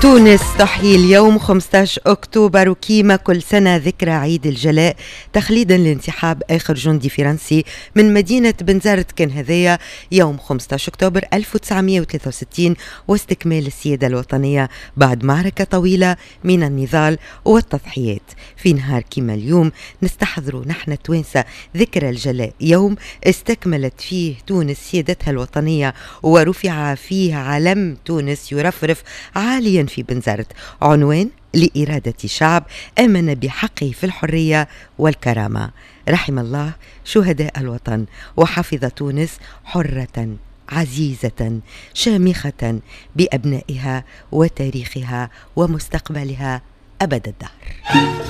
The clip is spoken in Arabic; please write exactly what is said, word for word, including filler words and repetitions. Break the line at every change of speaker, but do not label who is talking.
تونس تحيي اليوم خمسة عشر أكتوبر، وكيما كل سنة ذكرى عيد الجلاء تخليدا لانسحاب آخر جندي فرنسي من مدينة بنزرت. كان هذايا يوم خمسة عشر أكتوبر ألف وتسعمائة وثلاثة وستين، واستكمال السيادة الوطنية بعد معركة طويلة من النضال والتضحيات. في نهار كيما اليوم نستحضروا نحن توانسة ذكرى الجلاء، يوم استكملت فيه تونس سيادتها الوطنية ورفع فيه علم تونس يرفرف عاليا في بنزرت، عنوان لإرادة شعب آمن بحقه في الحرية والكرامة. رحم الله شهداء الوطن، وحفظ تونس حرة عزيزة شامخة بأبنائها وتاريخها ومستقبلها أبد الدهر.